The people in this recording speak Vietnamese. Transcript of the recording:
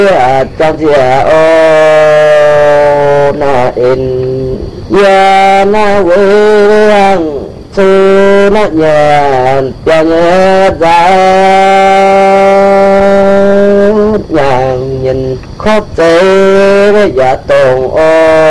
trong chia ô na in ya na quê hằng su na nhà cho nhớ ra nhà nhìn khóc tê với dạ tồn ô